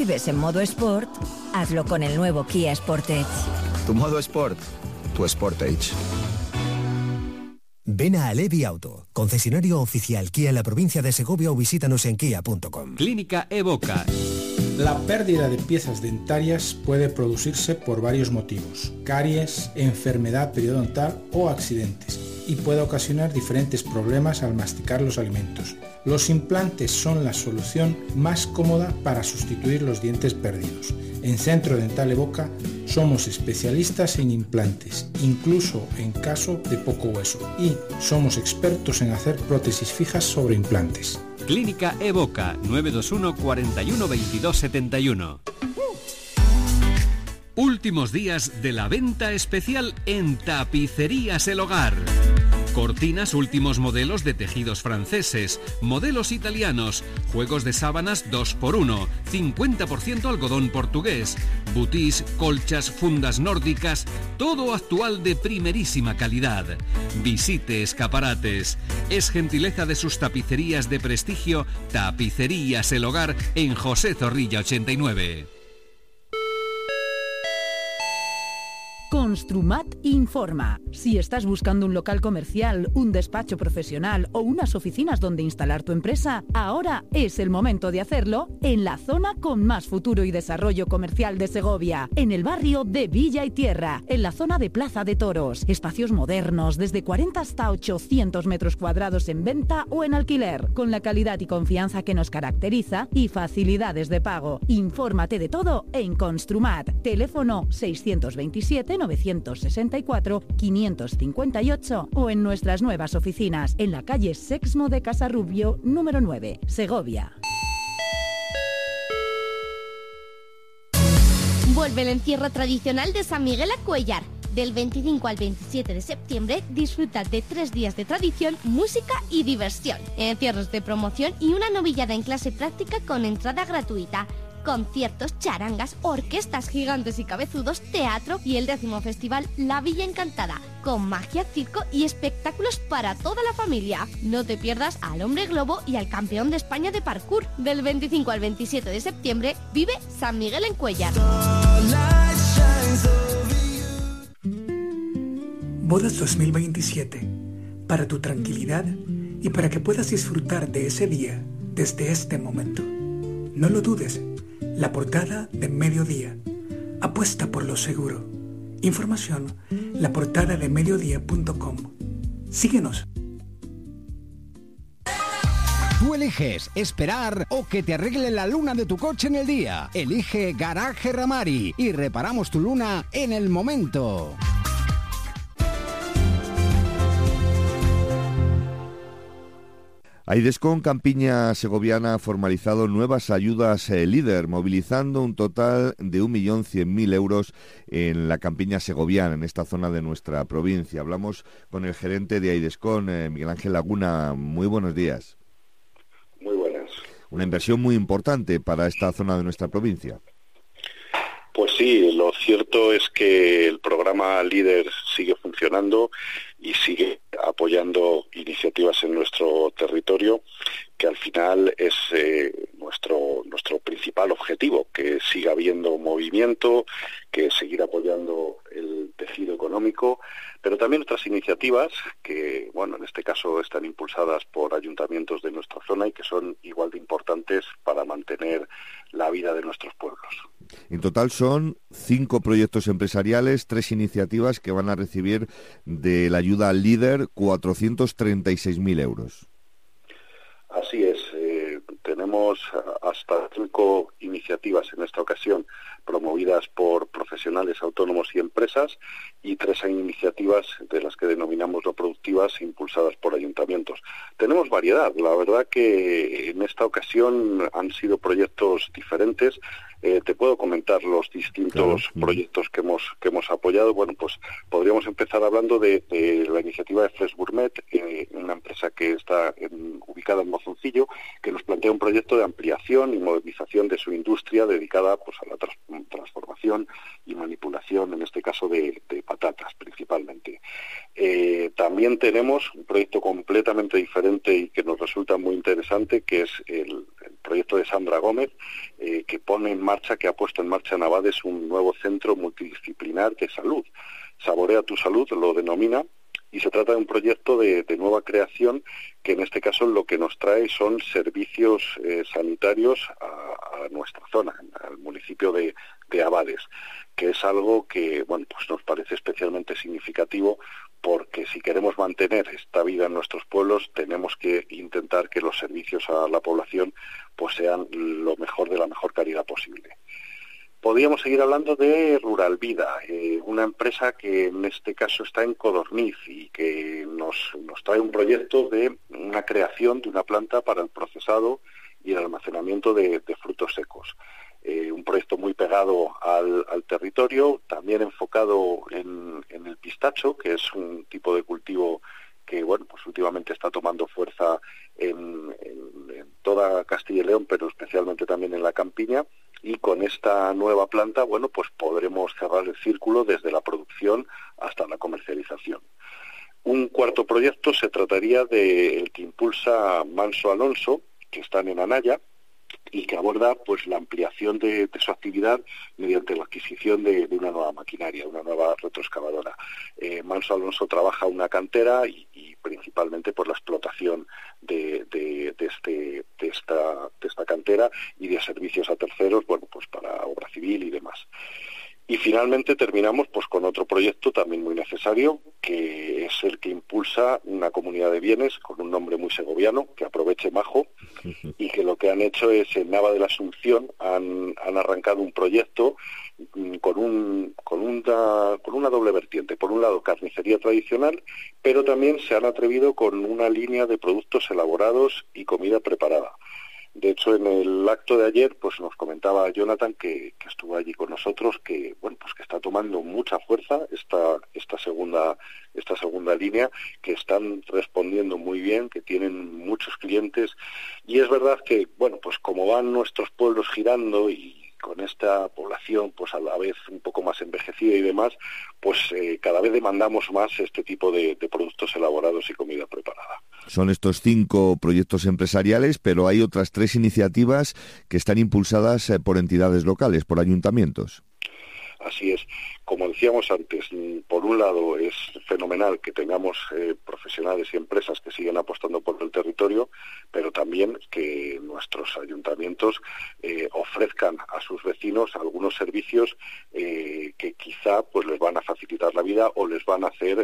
vives en modo Sport, hazlo con el nuevo Kia Sportage. Tu modo Sport, tu Sportage. Ven a Alevi Auto, concesionario oficial Kia en la provincia de Segovia, o visítanos en kia.com. Clínica Evoca. La pérdida de piezas dentarias puede producirse por varios motivos: caries, enfermedad periodontal o accidentes, y puede ocasionar diferentes problemas al masticar los alimentos. Los implantes son la solución más cómoda para sustituir los dientes perdidos. En Centro Dental Evoca somos especialistas en implantes, incluso en caso de poco hueso, y somos expertos en hacer prótesis fijas sobre implantes. Clínica Evoca, 921 41 22 71. Últimos días de la venta especial en Tapicerías El Hogar. Cortinas últimos modelos de tejidos franceses, modelos italianos, juegos de sábanas 2x1, 50% algodón portugués, butís, colchas, fundas nórdicas, todo actual de primerísima calidad. Visite escaparates. Es gentileza de sus tapicerías de prestigio, Tapicerías El Hogar, en José Zorrilla 89. Construmat informa. Si estás buscando un local comercial, un despacho profesional o unas oficinas donde instalar tu empresa, ahora es el momento de hacerlo en la zona con más futuro y desarrollo comercial de Segovia, en el barrio de Villa y Tierra, en la zona de Plaza de Toros. Espacios modernos, desde 40 hasta 800 metros cuadrados en venta o en alquiler, con la calidad y confianza que nos caracteriza y facilidades de pago. Infórmate de todo en Construmat. Teléfono 627 964 558 o en nuestras nuevas oficinas en la calle Sexmo de Casarrubio, número 9, Segovia. Vuelve el encierro tradicional de San Miguel a Cuéllar. Del 25 al 27 de septiembre disfruta de 3 días de tradición, música y diversión. Encierros de promoción y una novillada en clase práctica con entrada gratuita. Conciertos, charangas, orquestas gigantes y cabezudos, teatro y el 10º festival La Villa Encantada, con magia, circo y espectáculos para toda la familia. No te pierdas al Hombre Globo y al campeón de España de parkour. Del 25 al 27 de septiembre vive San Miguel en Cuéllar. Bodas 2027, para tu tranquilidad y para que puedas disfrutar de ese día desde este momento. No lo dudes. La portada de Mediodía. Apuesta por lo seguro. Información, laportadadeMediodía.com. Síguenos. Tú eliges esperar o que te arregle la luna de tu coche en el día. Elige Garaje Ramari y reparamos tu luna en el momento. Aidescon Campiña Segoviana ha formalizado nuevas ayudas líder, movilizando un total de 1.100.000 euros en la Campiña Segoviana, en esta zona de nuestra provincia. Hablamos con el gerente de Aidescon, Miguel Ángel Laguna. Muy buenos días. Muy buenas. Una inversión muy importante para esta zona de nuestra provincia. Pues sí, lo cierto es que el programa LEADER sigue funcionando y sigue apoyando iniciativas en nuestro territorio, que al final es nuestro principal objetivo, que siga habiendo movimiento, que seguir apoyando el tejido económico, pero también otras iniciativas que, bueno, en este caso están impulsadas por ayuntamientos de nuestra zona y que son igual de importantes para mantener la vida de nuestros pueblos. En total son 5 proyectos empresariales, 3 iniciativas que van a recibir de la ayuda LEADER 436.000 euros. Así es, tenemos hasta 5 iniciativas en esta ocasión promovidas por profesionales autónomos y empresas y 3 iniciativas de las que denominamos no productivas impulsadas por ayuntamientos. Tenemos variedad, la verdad que en esta ocasión han sido proyectos diferentes. Te puedo comentar los distintos proyectos que hemos apoyado. Bueno, pues podríamos empezar hablando de la iniciativa de Fresh Gourmet, una empresa que está ubicada en Mozoncillo, que nos plantea un proyecto de ampliación y modernización de su industria dedicada pues a la transformación y manipulación, en este caso de patatas principalmente. También tenemos un proyecto completamente diferente y que nos resulta muy interesante, que es el proyecto de Sandra Gómez, que ha puesto en marcha en Abades un nuevo centro multidisciplinar de salud. Saborea tu salud lo denomina, y se trata de un proyecto de nueva creación que en este caso lo que nos trae son servicios sanitarios a nuestra zona, al municipio de Abades, que es algo que pues nos parece especialmente significativo, porque si queremos mantener esta vida en nuestros pueblos tenemos que intentar que los servicios a la población pues sean lo mejor, de la mejor calidad posible. Podríamos seguir hablando de Rural Vida, una empresa que en este caso está en Codorniz y que nos trae un proyecto de una creación de una planta para el procesado y el almacenamiento de frutos secos. Un proyecto muy pegado al territorio, también enfocado en el pistacho, que es un tipo de cultivo que pues últimamente está tomando fuerza en toda Castilla y León, pero especialmente también en la campiña. Y con esta nueva planta, pues podremos cerrar el círculo desde la producción hasta la comercialización. Un cuarto proyecto se trataría del que impulsa Manso Alonso, que están en Anaya, y que aborda pues la ampliación de su actividad mediante la adquisición de una nueva maquinaria, una nueva retroexcavadora. Manso Alonso trabaja una cantera y principalmente por la explotación de esta cantera y de servicios a terceros, pues para obra civil y demás. Y finalmente terminamos pues con otro proyecto también muy necesario, que es el que impulsa una comunidad de bienes con un nombre muy segoviano, que aproveche Majo, y que lo que han hecho es en Nava de la Asunción han arrancado un proyecto con una doble vertiente. Por un lado, carnicería tradicional, pero también se han atrevido con una línea de productos elaborados y comida preparada. De hecho, en el acto de ayer, pues nos comentaba Jonathan, que estuvo allí con nosotros, que que está tomando mucha fuerza esta segunda línea, que están respondiendo muy bien, que tienen muchos clientes, y es verdad que pues como van nuestros pueblos girando y con esta población pues a la vez un poco más envejecida y demás, pues cada vez demandamos más este tipo de productos elaborados y comida preparada. Son estos 5 proyectos empresariales, pero hay otras 3 iniciativas que están impulsadas por entidades locales, por ayuntamientos. Así es. Como decíamos antes, por un lado es fenomenal que tengamos profesionales y empresas que siguen apostando por el territorio, pero también que nuestros ayuntamientos ofrezcan a sus vecinos algunos servicios que quizá pues les van a facilitar la vida o les van a hacer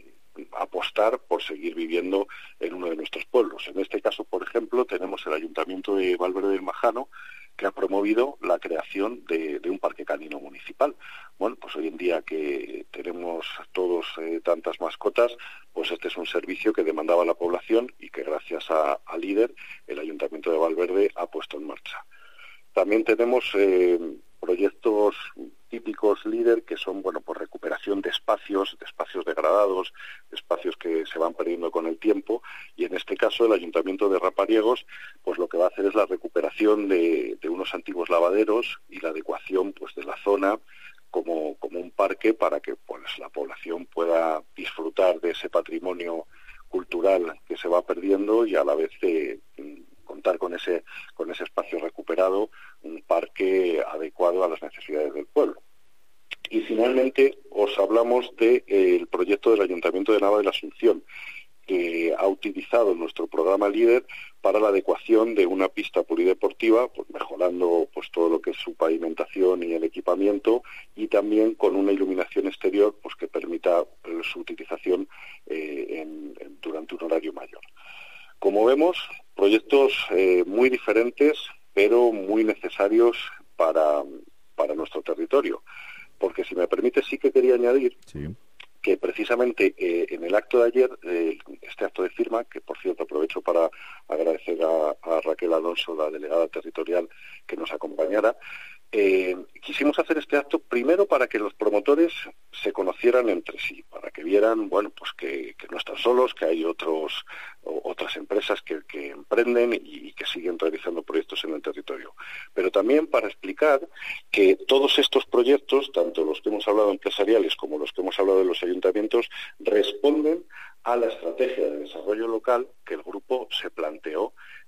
apostar por seguir viviendo en uno de nuestros pueblos. En este caso, por ejemplo, tenemos el Ayuntamiento de Valverde del Majano, que ha promovido la creación de un parque canino municipal. Pues hoy en día que tenemos todos tantas mascotas, pues este es un servicio que demandaba la población y que gracias a Líder, el Ayuntamiento de Valverde ha puesto en marcha. También tenemos proyectos típicos Líder, que son pues recuperación de espacios degradados, espacios que se van perdiendo con el tiempo, y en este caso el Ayuntamiento de Rapariegos pues lo que va a hacer es la recuperación de unos antiguos lavaderos y la adecuación pues de la zona como un parque para que pues la población pueda disfrutar de ese patrimonio cultural que se va perdiendo y a la vez contar con ese espacio recuperado, un parque adecuado a las necesidades del pueblo. Y finalmente os hablamos del proyecto del Ayuntamiento de Nava de la Asunción, que ha utilizado nuestro programa Líder para la adecuación de una pista polideportiva, pues mejorando pues todo lo que es su pavimentación y el equipamiento, y también con una iluminación exterior pues que permita su utilización durante un horario mayor. Como vemos, proyectos muy diferentes, pero muy necesarios para nuestro territorio. Porque, si me permite, sí que quería añadir que precisamente en el acto de ayer, este acto de firma, que por cierto aprovecho para agradecer a Raquel Alonso, la delegada territorial, que nos acompañara, quisimos hacer este acto primero para que los promotores se conocieran entre sí, para que vieran pues que no están solos, que hay otras empresas que emprenden y que siguen realizando proyectos en el territorio, pero también para explicar que todos estos proyectos, tanto los que hemos hablado empresariales como los que hemos hablado de los ayuntamientos, responden a la estrategia de desarrollo local que el grupo se planteó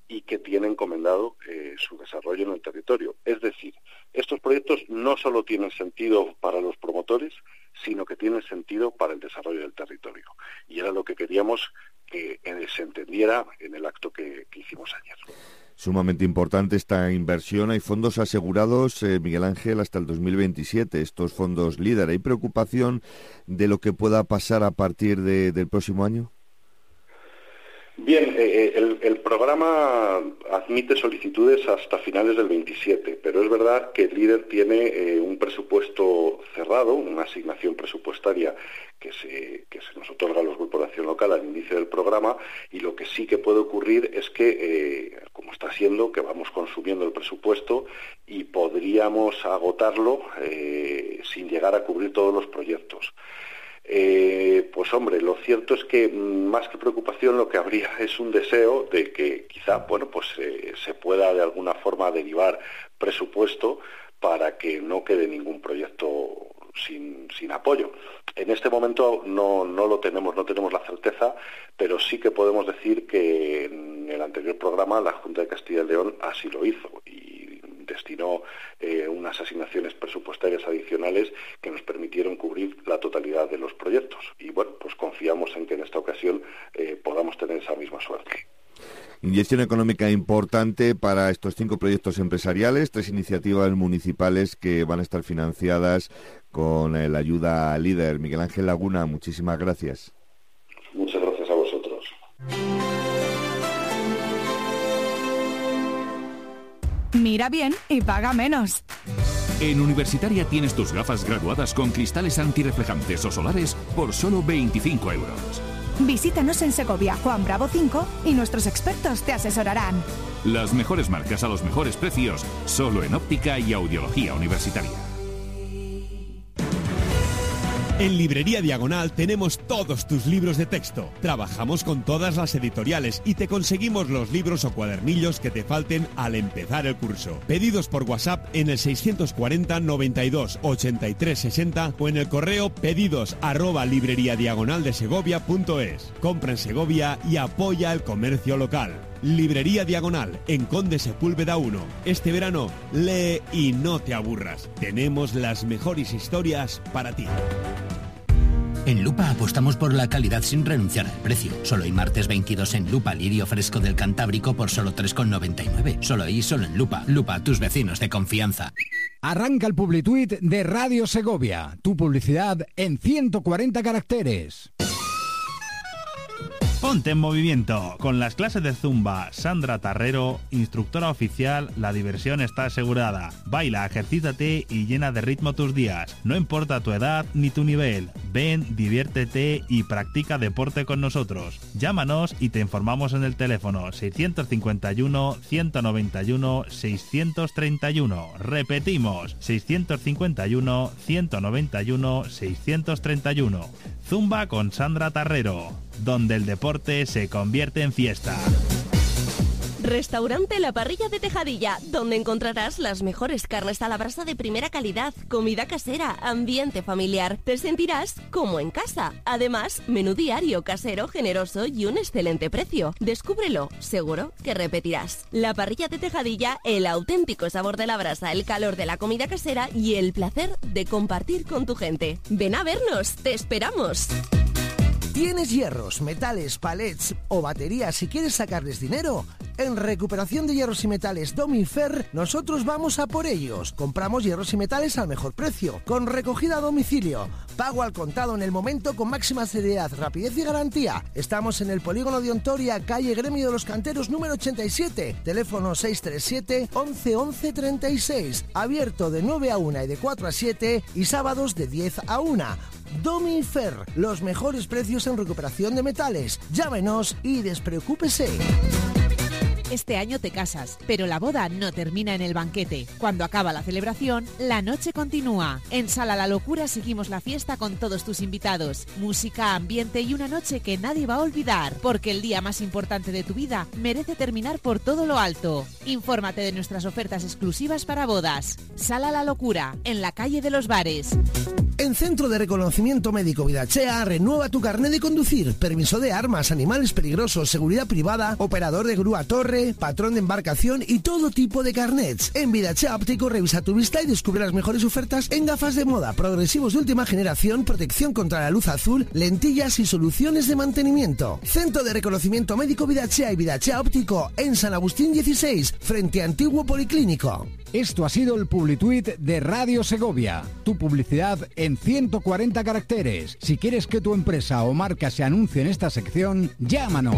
y que tiene encomendado su desarrollo en el territorio. Es decir, estos proyectos no solo tienen sentido para los promotores, sino que tienen sentido para el desarrollo del territorio. Y era lo que queríamos que se entendiera en el acto que hicimos ayer. Sumamente importante esta inversión. Hay fondos asegurados, Miguel Ángel, hasta el 2027, estos fondos LEADER. ¿Hay preocupación de lo que pueda pasar a partir del próximo año? Bien, el programa admite solicitudes hasta finales del 27, pero es verdad que el LEADER tiene un presupuesto cerrado, una asignación presupuestaria que se nos otorga a los grupos de acción local al inicio del programa, y lo que sí que puede ocurrir es que, como está siendo, que vamos consumiendo el presupuesto y podríamos agotarlo sin llegar a cubrir todos los proyectos. Pues hombre, lo cierto es que más que preocupación lo que habría es un deseo de que quizá, se pueda de alguna forma derivar presupuesto para que no quede ningún proyecto sin apoyo. En este momento no lo tenemos, no tenemos la certeza, pero sí que podemos decir que en el anterior programa la Junta de Castilla y León así lo hizo y destinó unas asignaciones presupuestarias adicionales que nos permitieron cubrir la totalidad de los proyectos. Y bueno, pues confiamos en que en esta ocasión podamos tener esa misma suerte. Inyección económica importante para estos 5 proyectos empresariales, 3 iniciativas municipales que van a estar financiadas con la ayuda LEADER. Miguel Ángel Laguna, muchísimas gracias. Muchas gracias a vosotros. Mira bien y paga menos. En Universitaria tienes tus gafas graduadas con cristales antirreflejantes o solares por solo 25 euros. Visítanos en Segovia, Juan Bravo 5 y nuestros expertos te asesorarán. Las mejores marcas a los mejores precios, solo en Óptica y Audiología Universitaria. En Librería Diagonal tenemos todos tus libros de texto. Trabajamos con todas las editoriales y te conseguimos los libros o cuadernillos que te falten al empezar el curso. Pedidos por WhatsApp en el 640 92 83 60 o en el correo pedidos@libreriadiagonaldesegovia.es. Compra en Segovia y apoya el comercio local. Librería Diagonal, en Conde Sepúlveda 1. Este verano, lee y no te aburras. Tenemos las mejores historias para ti. En Lupa apostamos por la calidad sin renunciar al precio. Solo hoy martes 22 en Lupa, lirio fresco del Cantábrico por solo 3,99. Solo ahí, solo en Lupa. Lupa, tus vecinos de confianza. Arranca el Publituit de Radio Segovia. Tu publicidad en 140 caracteres. Ponte en movimiento. Con las clases de Zumba, Sandra Tarrero, instructora oficial, la diversión está asegurada. Baila, ejercítate y llena de ritmo tus días. No importa tu edad ni tu nivel. Ven, diviértete y practica deporte con nosotros. Llámanos y te informamos en el teléfono 651 191 631. Repetimos, 651 191 631. Zumba con Sandra Tarrero, donde el deporte se convierte en fiesta. Restaurante La Parrilla de Tejadilla, donde encontrarás las mejores carnes a la brasa de primera calidad, comida casera, ambiente familiar. Te sentirás como en casa. Además, menú diario, casero, generoso y un excelente precio. Descúbrelo, seguro que repetirás. La Parrilla de Tejadilla, el auténtico sabor de la brasa, el calor de la comida casera y el placer de compartir con tu gente. Ven a vernos, te esperamos. ¿Tienes hierros, metales, palets o baterías y quieres sacarles dinero? En Recuperación de Hierros y Metales Domifer, nosotros vamos a por ellos. Compramos hierros y metales al mejor precio, con recogida a domicilio, pago al contado en el momento con máxima seriedad, rapidez y garantía. Estamos en el Polígono de Ontoria, calle Gremio de los Canteros número 87, teléfono 637 11 11 36, abierto de 9 a 1 y de 4 a 7 y sábados de 10 a 1. Domifer, los mejores precios en recuperación de metales. Llámenos y despreocúpese. Este año te casas, pero la boda no termina en el banquete. Cuando acaba la celebración, la noche continúa. En Sala La Locura seguimos la fiesta con todos tus invitados. Música, ambiente y una noche que nadie va a olvidar, porque el día más importante de tu vida merece terminar por todo lo alto. Infórmate de nuestras ofertas exclusivas para bodas. Sala La Locura, en la calle de los Bares. En Centro de Reconocimiento Médico Vidachea, renueva tu carnet de conducir, permiso de armas, animales peligrosos, seguridad privada, operador de grúa torre, patrón de embarcación y todo tipo de carnets. En Vidachea Óptico revisa tu vista y descubre las mejores ofertas en gafas de moda, progresivos de última generación, protección contra la luz azul, lentillas y soluciones de mantenimiento. Centro de Reconocimiento Médico Vidachea y Vidachea Óptico en San Agustín 16, frente a Antiguo Policlínico. Esto ha sido el Publituit de Radio Segovia. Tu publicidad en 140 caracteres. Si quieres que tu empresa o marca se anuncie en esta sección, llámanos.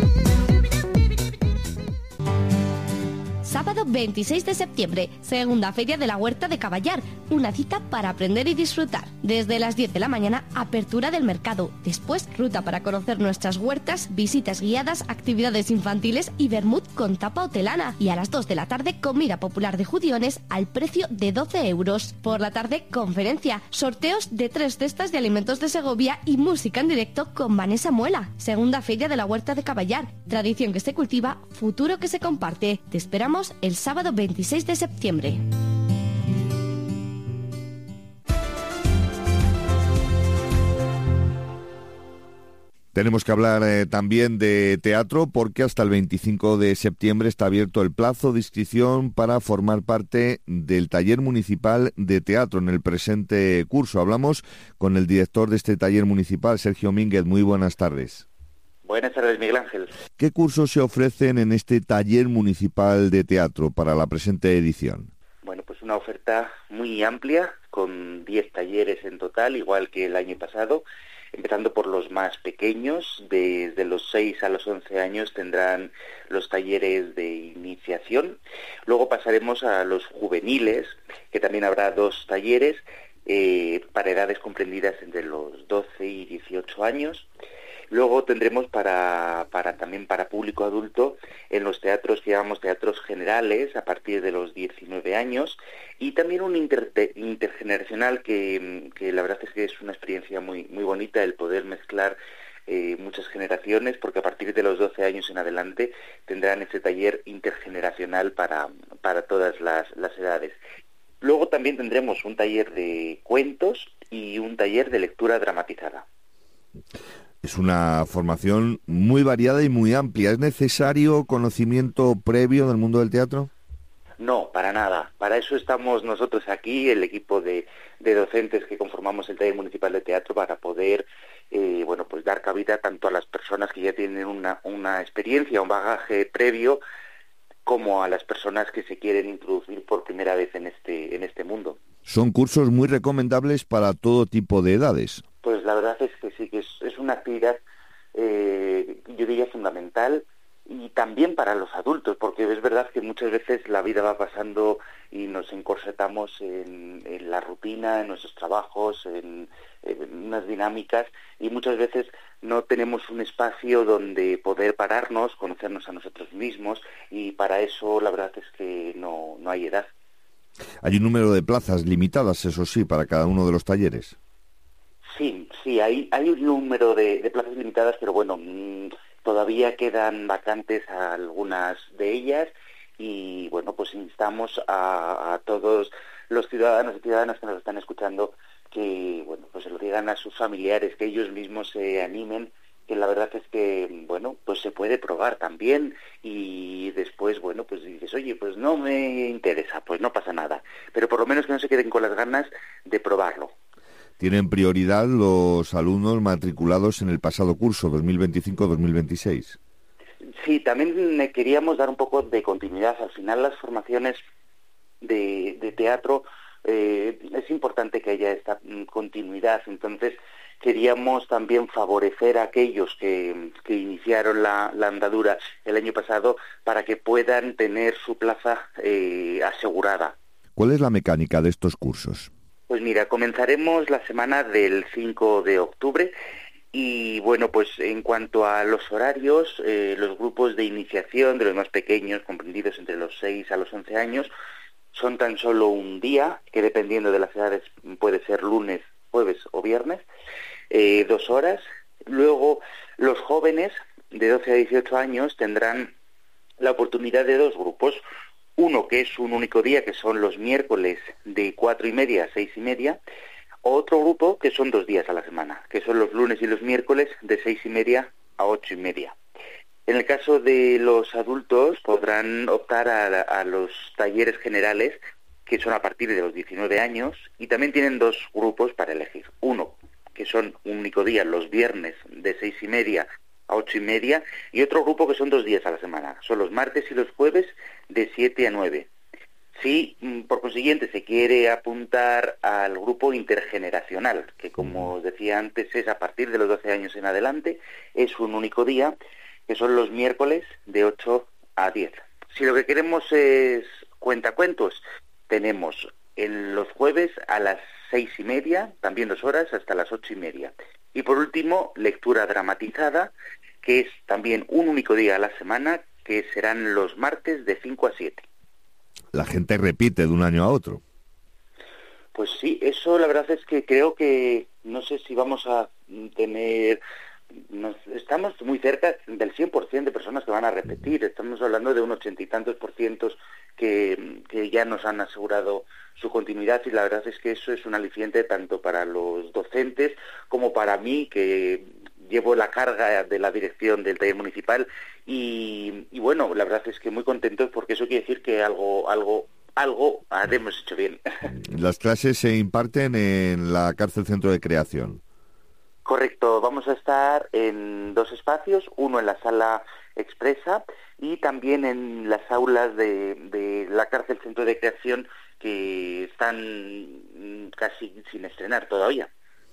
Sábado 26 de septiembre, segunda feria de la Huerta de Caballar, una cita para aprender y disfrutar. Desde las 10 de la mañana, apertura del mercado, después ruta para conocer nuestras huertas, visitas guiadas, actividades infantiles y vermut con tapa hotelana. Y a las 2 de la tarde, comida popular de judiones al precio de 12 euros. Por la tarde, conferencia, sorteos de 3 cestas de alimentos de Segovia y música en directo con Vanessa Muela. Segunda feria de la Huerta de Caballar, tradición que se cultiva, futuro que se comparte. Te esperamos el sábado 26 de septiembre. Tenemos que hablar también de teatro porque hasta el 25 de septiembre está abierto el plazo de inscripción para formar parte del taller municipal de teatro en el presente curso. Hablamos con el director de este taller municipal, Sergio Mínguez. Muy buenas tardes. Buenas tardes, Miguel Ángel. ¿Qué cursos se ofrecen en este taller municipal de teatro para la presente edición? Bueno, pues una oferta muy amplia, con 10 talleres en total, igual que el año pasado, empezando por los más pequeños. Desde los 6 a los 11 años tendrán los talleres de iniciación. Luego pasaremos a los juveniles, que también habrá 2 talleres para edades comprendidas entre los 12 y 18 años. Luego tendremos también para público adulto en los teatros que llamamos teatros generales a partir de los 19 años y también un intergeneracional que la verdad es que es una experiencia muy bonita el poder mezclar muchas generaciones, porque a partir de los 12 años en adelante tendrán ese taller intergeneracional para todas las edades. Luego también tendremos un taller de cuentos y un taller de lectura dramatizada. Es una formación muy variada y muy amplia. ¿Es necesario conocimiento previo del mundo del teatro? No, para nada. Para eso estamos nosotros aquí, el equipo de docentes que conformamos el taller municipal de teatro, para poder pues dar cabida tanto a las personas que ya tienen una experiencia, un bagaje previo, como a las personas que se quieren introducir por primera vez en este mundo. Son cursos muy recomendables para todo tipo de edades. Pues la verdad es que sí, que es una actividad, yo diría, fundamental, y también para los adultos, porque es verdad que muchas veces la vida va pasando y nos encorsetamos en la rutina, en nuestros trabajos, en unas dinámicas, y muchas veces no tenemos un espacio donde poder pararnos, conocernos a nosotros mismos, y para eso la verdad es que no hay edad. Hay un número de plazas limitadas, eso sí, para cada uno de los talleres. Sí, hay un número de plazas limitadas, pero bueno, todavía quedan vacantes a algunas de ellas, y bueno, pues instamos a todos los ciudadanos y ciudadanas que nos están escuchando que, bueno, pues se lo digan a sus familiares, que ellos mismos se animen, que la verdad es que, bueno, pues se puede probar también, y después, bueno, pues dices, oye, pues no me interesa, pues no pasa nada, pero por lo menos que no se queden con las ganas de probarlo. Tienen prioridad los alumnos matriculados en el pasado curso, 2025-2026. Sí, también queríamos dar un poco de continuidad. Al final las formaciones de teatro, es importante que haya esta continuidad. Entonces queríamos también favorecer a aquellos que iniciaron la andadura el año pasado para que puedan tener su plaza asegurada. ¿Cuál es la mecánica de estos cursos? Pues mira, comenzaremos la semana del 5 de octubre y bueno, pues en cuanto a los horarios, los grupos de iniciación de los más pequeños, comprendidos entre los 6 a los 11 años, son tan solo un día, que dependiendo de las edades puede ser lunes, jueves o viernes, 2 horas. Luego los jóvenes de 12 a 18 años tendrán la oportunidad de 2 grupos. Uno que es un único día, que son los miércoles de 4:30 a 6:30, otro grupo que son 2 días a la semana, que son los lunes y los miércoles de 6:30 a 8:30. En el caso de los adultos podrán optar a los talleres generales, que son a partir de los 19 años, y también tienen 2 grupos para elegir. Uno, que son un único día, los viernes de 6:30 a 8:30, y otro grupo que son 2 días a la semana, son los martes y los jueves de 7 a 9. Si, por consiguiente, se quiere apuntar al grupo intergeneracional, que como os decía antes es a partir de los 12 años en adelante, es un único día, que son los miércoles de 8 a 10. Si lo que queremos es cuentacuentos, tenemos los jueves a las 6:30, también 2 horas, hasta las 8:30. Y por último, lectura dramatizada, que es también un único día a la semana, que serán los martes de 5 a 7. La gente repite de un año a otro. Pues sí, eso la verdad es que creo que no sé si vamos a tener... estamos muy cerca del 100% de personas que van a repetir. Estamos hablando de un 80 y tantos % que ya nos han asegurado su continuidad, y la verdad es que eso es un aliciente tanto para los docentes como para mí, que llevo la carga de la dirección del taller municipal, y bueno, la verdad es que muy contentos, porque eso quiere decir que algo haremos hecho bien. Las clases se imparten en la Cárcel Centro de Creación. Correcto, vamos a estar en 2 espacios, uno en la sala expresa y también en las aulas de la Cárcel Centro de Creación, que están casi sin estrenar todavía.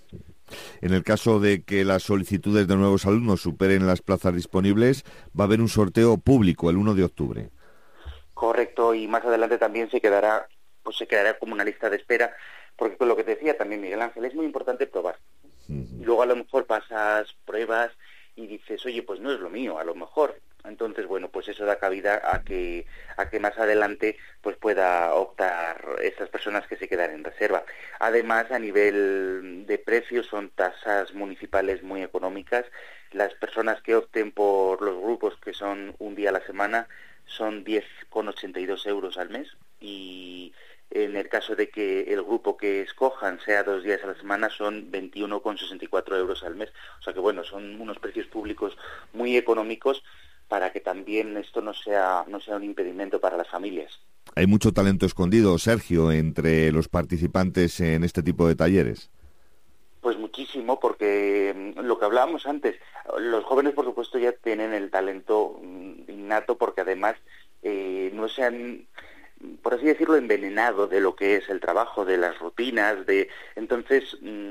En el caso de que las solicitudes de nuevos alumnos superen las plazas disponibles, va a haber un sorteo público el 1 de octubre. Correcto, y más adelante también se quedará como una lista de espera, porque con lo que te decía también Miguel Ángel, es muy importante probar. Y luego a lo mejor pasas pruebas y dices, oye, pues no es lo mío, a lo mejor. Entonces, bueno, pues eso da cabida a que más adelante pues pueda optar estas personas que se quedan en reserva. Además, a nivel de precios, son tasas municipales muy económicas. Las personas que opten por los grupos, que son un día a la semana, son 10,82 euros al mes, y en el caso de que el grupo que escojan sea 2 días a la semana, son 21,64 euros al mes. O sea que bueno, son unos precios públicos muy económicos, para que también esto no sea un impedimento para las familias. Hay mucho talento escondido, Sergio, entre los participantes en este tipo de talleres. Pues muchísimo, porque lo que hablábamos antes, los jóvenes por supuesto ya tienen el talento innato, porque además no se han, por así decirlo, envenenado de lo que es el trabajo, de las rutinas, entonces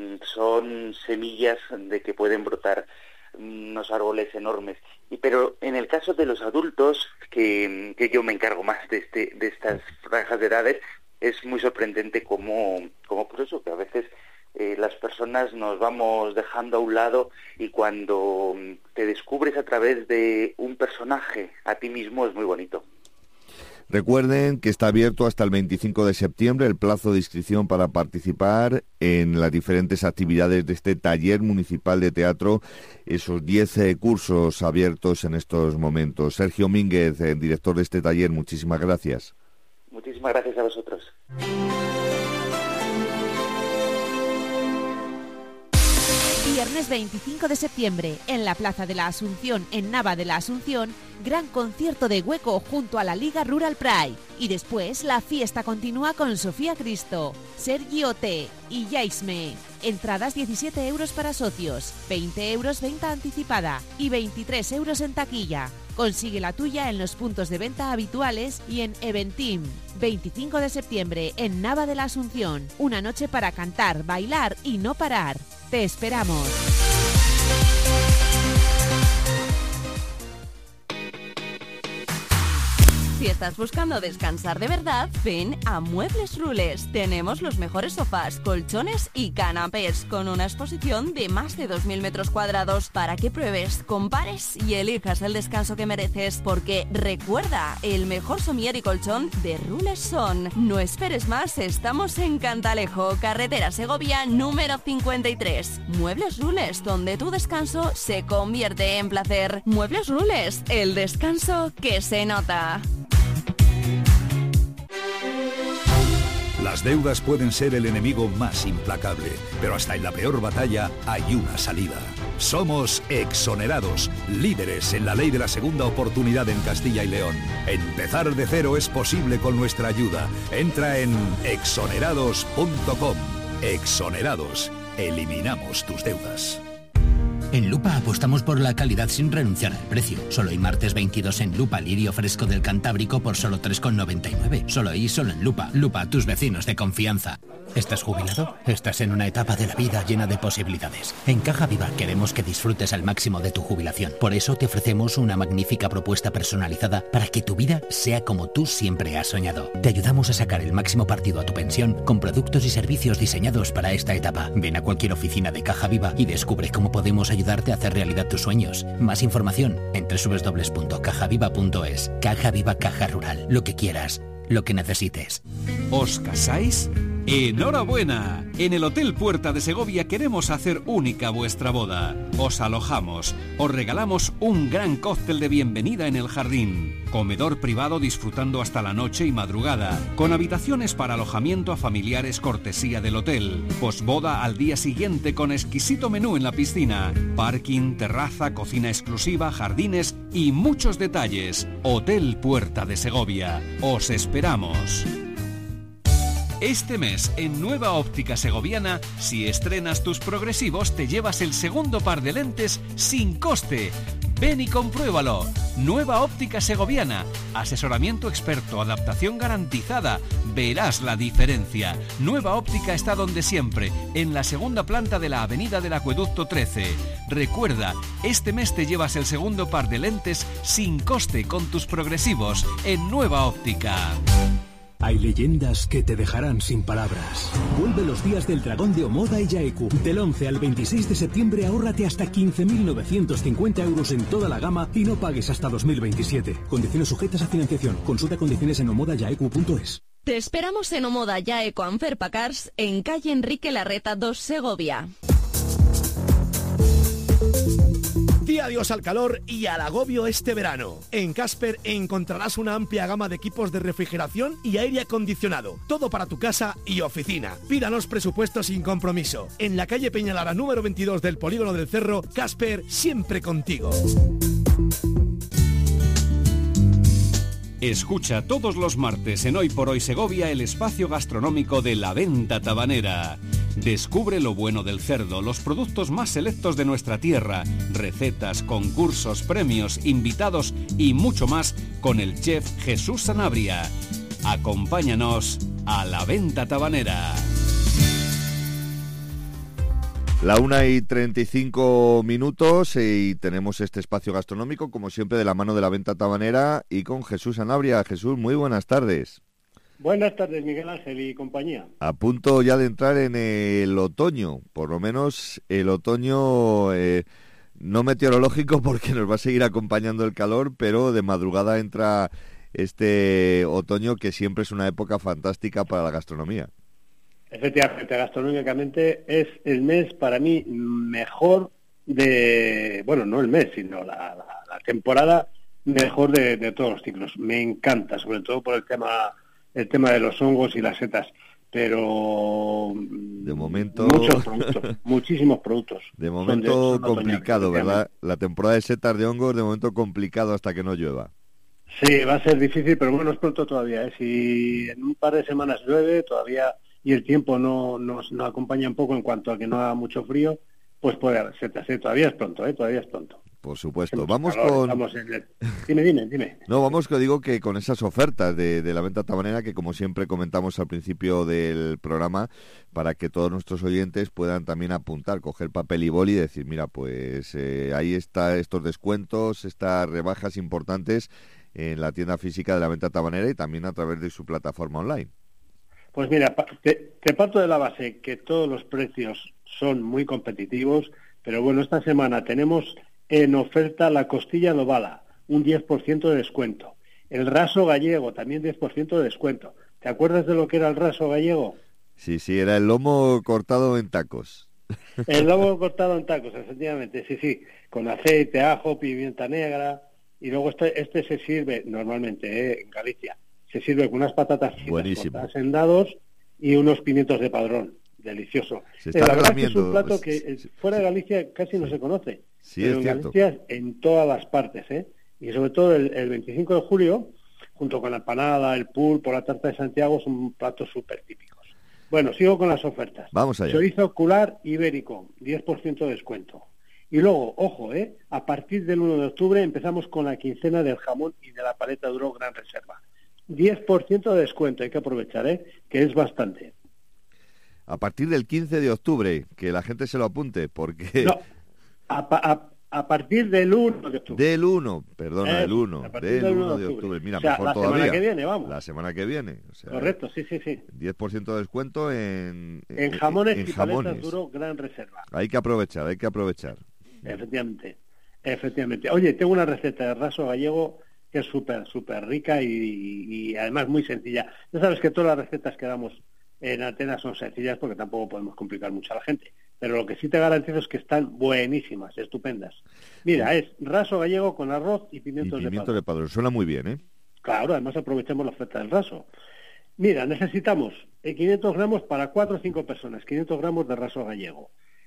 son semillas de que pueden brotar unos árboles enormes. Pero en el caso de los adultos, que yo me encargo más de estas franjas de edades, es muy sorprendente como por eso, que a veces las personas nos vamos dejando a un lado, y cuando te descubres a través de un personaje a ti mismo es muy bonito. Recuerden que está abierto hasta el 25 de septiembre el plazo de inscripción para participar en las diferentes actividades de este taller municipal de teatro, esos 10 cursos abiertos en estos momentos. Sergio Mínguez, director de este taller, muchísimas gracias. Muchísimas gracias a vosotros. Viernes 25 de septiembre, en la Plaza de la Asunción, en Nava de la Asunción, gran concierto de Hueco junto a la Liga Rural Pride. Y después la fiesta continúa con Sofía Cristo, Sergio T. y Yaisme. Entradas 17 euros para socios, 20 euros venta anticipada y 23 euros en taquilla. Consigue la tuya en los puntos de venta habituales y en Eventim. 25 de septiembre en Nava de la Asunción. Una noche para cantar, bailar y no parar. ¡Te esperamos! Si estás buscando descansar de verdad, ven a Muebles Rules. Tenemos los mejores sofás, colchones y canapés, con una exposición de más de 2.000 metros cuadrados para que pruebes, compares y elijas el descanso que mereces. Porque recuerda, el mejor somier y colchón de Rules son. No esperes más, estamos en Cantalejo, carretera Segovia número 53. Muebles Rules, donde tu descanso se convierte en placer. Muebles Rules, el descanso que se nota. La Las deudas pueden ser el enemigo más implacable, pero hasta en la peor batalla hay una salida. Somos Exonerados, líderes en la ley de la segunda oportunidad en Castilla y León. Empezar de cero es posible con nuestra ayuda. Entra en exonerados.com. Exonerados. Eliminamos tus deudas. En Lupa apostamos por la calidad sin renunciar al precio. Solo hoy martes 22 en Lupa lirio fresco del Cantábrico por solo 3,99. Solo hoy, solo en Lupa. Lupa, tus vecinos de confianza. ¿Estás jubilado? Estás en una etapa de la vida llena de posibilidades. En Caja Viva queremos que disfrutes al máximo de tu jubilación. Por eso te ofrecemos una magnífica propuesta personalizada para que tu vida sea como tú siempre has soñado. Te ayudamos a sacar el máximo partido a tu pensión con productos y servicios diseñados para esta etapa. Ven a cualquier oficina de Caja Viva y descubre cómo podemos ayudarte a hacer realidad tus sueños. Más información en www.cajaviva.es. Caja Viva, Caja Rural. Lo que quieras, lo que necesites. ¿Os casáis? ¡Enhorabuena! En el Hotel Puerta de Segovia queremos hacer única vuestra boda. Os alojamos, os regalamos un gran cóctel de bienvenida en el jardín, comedor privado disfrutando hasta la noche y madrugada, con habitaciones para alojamiento a familiares cortesía del hotel, posboda al día siguiente con exquisito menú en la piscina, parking, terraza, cocina exclusiva, jardines y muchos detalles. Hotel Puerta de Segovia. Os esperamos. Este mes, en Nueva Óptica Segoviana, si estrenas tus progresivos, te llevas el segundo par de lentes sin coste. Ven y compruébalo. Nueva Óptica Segoviana. Asesoramiento experto, adaptación garantizada. Verás la diferencia. Nueva Óptica está donde siempre, en la segunda planta de la Avenida del Acueducto 13. Recuerda, este mes te llevas el segundo par de lentes sin coste con tus progresivos en Nueva Óptica. Hay leyendas que te dejarán sin palabras. Vuelve los días del dragón de Omoda y Yaeku. Del 11 al 26 de septiembre ahórrate hasta 15.950 euros en toda la gama y no pagues hasta 2027. Condiciones sujetas a financiación. Consulta condiciones en omodayaeku.es. Te esperamos en Omoda Yaeku Anferpa Cars, en calle Enrique Larreta 2, Segovia. Di adiós al calor y al agobio este verano. En Casper encontrarás una amplia gama de equipos de refrigeración y aire acondicionado. Todo para tu casa y oficina. Pídanos presupuestos sin compromiso. En la calle Peñalara número 22 del Polígono del Cerro, Casper, siempre contigo. Escucha todos los martes en Hoy por Hoy Segovia el espacio gastronómico de La Venta Tabanera. Descubre lo bueno del cerdo, los productos más selectos de nuestra tierra, recetas, concursos, premios, invitados y mucho más con el chef Jesús Sanabria. Acompáñanos a La Venta Tabanera. La 1:35 y tenemos este espacio gastronómico, como siempre, de la mano de La Venta Tabanera y con Jesús Sanabria. Jesús, muy buenas tardes. Buenas tardes, Miguel Ángel y compañía. A punto ya de entrar en el otoño, por lo menos el otoño no meteorológico, porque nos va a seguir acompañando el calor, pero de madrugada entra este otoño, que siempre es una época fantástica para la gastronomía. Efectivamente, gastronómicamente es el mes para mí mejor de, bueno, no el mes, sino la temporada mejor de todos los ciclos. Me encanta, sobre todo por el tema de los hongos y las setas, pero de momento muchos productos, muchísimos productos. De momento complicado, ¿verdad? La temporada de setas, de hongos, de momento complicado hasta que no llueva. Sí, va a ser difícil, pero bueno, es pronto todavía, ¿eh? Si en un par de semanas llueve todavía y el tiempo no acompaña un poco en cuanto a que no haga mucho frío, pues puede haber setas, ¿eh? Todavía es pronto, todavía es pronto. Por supuesto. Vamos con... Dime. No, vamos, que digo que con esas ofertas de La Venta Tabanera, que como siempre comentamos al principio del programa, para que todos nuestros oyentes puedan también apuntar, coger papel y boli y decir, mira, pues ahí está estos descuentos, estas rebajas importantes en la tienda física de La Venta Tabanera y también a través de su plataforma online. Pues mira, te parto de la base que todos los precios son muy competitivos, pero bueno, esta semana tenemos en oferta la costilla adobada, un 10% de descuento. El raso gallego, también 10% de descuento. ¿Te acuerdas de lo que era el raso gallego? Sí, era el lomo cortado en tacos. El lomo cortado en tacos, efectivamente, sí, con aceite, ajo, pimienta negra, y luego este se sirve normalmente en Galicia. Se sirve con unas patatas fritas cortadas en dados y unos pimientos de padrón, delicioso. Se está la verdad que es relamiendo. un plato que fuera de Galicia casi no se conoce, Sí, pero es en cierto. Galicia en todas las partes, y sobre todo el 25 de julio, junto con la empanada, el pulpo, la tarta de Santiago, son platos súper típicos. Bueno, sigo con las ofertas. Vamos allá. Chorizo ocular ibérico, 10% de descuento. Y luego, ojo, a partir del 1 de octubre empezamos con la quincena del jamón y de la paleta duro Gran Reserva. 10% de descuento, hay que aprovechar, que es bastante. A partir del 15 de octubre, que la gente se lo apunte, porque... No, a partir del 1 de octubre. Del 1, perdona, del 1. A partir Del 1 de octubre. Mira, o sea, mejor la todavía. semana que viene, vamos. La semana que viene. O sea, correcto, sí. 10% de descuento en jamones y jamones. paletas duro Gran Reserva. Hay que aprovechar. Efectivamente. Oye, tengo una receta de raso gallego que es súper rica y además muy sencilla. Ya sabes que todas las recetas que damos en Atenas son sencillas porque tampoco podemos complicar mucho a la gente. Pero lo que sí te garantizo es que están buenísimas, estupendas. Mira, es raso gallego con arroz y pimientos de padrón. Suena muy bien, ¿eh? Claro, además aprovechamos la oferta del raso. Mira, necesitamos 500 gramos para 4 o 5 personas, 500 gramos de raso gallego,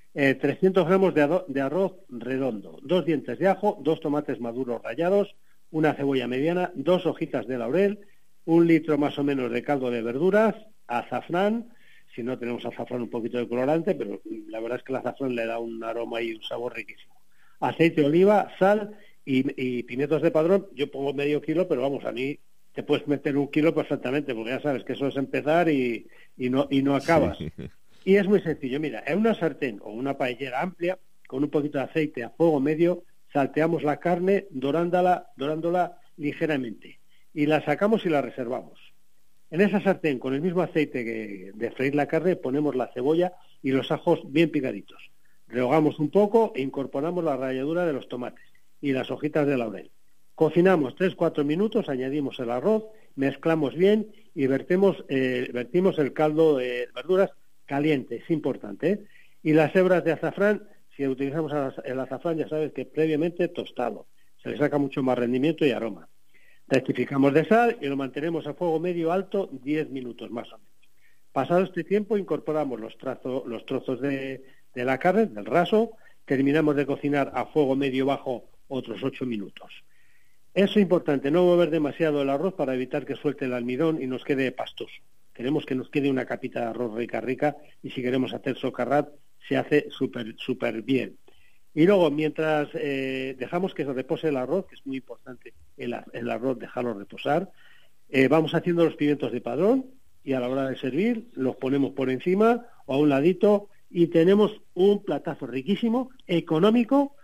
300 gramos de arroz redondo, 2 dientes de ajo, 2 tomates maduros rallados, una cebolla mediana, 2 hojitas de laurel, 1 litro más o menos de caldo de verduras, azafrán, si no tenemos azafrán un poquito de colorante, pero la verdad es que el azafrán le da un aroma y un sabor riquísimo. Aceite de oliva, sal y pimientos de padrón. Yo pongo medio kilo, pero vamos, a mí te puedes meter 1 kilo perfectamente, porque ya sabes que eso es empezar y no acabas. Sí. Y es muy sencillo, mira, en una sartén o una paellera amplia, con un poquito de aceite a fuego medio, salteamos la carne dorándola ligeramente y la sacamos y la reservamos. En esa sartén, con el mismo aceite de freír la carne, ponemos la cebolla y los ajos bien picaditos. Rehogamos un poco e incorporamos la ralladura de los tomates y las hojitas de laurel. Cocinamos 3-4 minutos, añadimos el arroz, mezclamos bien y vertimos el caldo de verduras caliente, es importante, Y las hebras de azafrán, si utilizamos el azafrán, ya sabes que previamente tostado. Se le saca mucho más rendimiento y aroma. Rectificamos de sal y lo mantenemos a fuego medio alto 10 minutos más o menos. Pasado este tiempo incorporamos los trozos de la carne, del raso, terminamos de cocinar a fuego medio bajo otros 8 minutos. Eso es importante, no mover demasiado el arroz para evitar que suelte el almidón y nos quede pastoso. Queremos que nos quede una capita de arroz rica y si queremos hacer socarrat se hace súper bien. Y luego, mientras dejamos que se repose el arroz, que es muy importante el arroz dejarlo reposar, vamos haciendo los pimientos de padrón y a la hora de servir los ponemos por encima o a un ladito y tenemos un platazo riquísimo, económico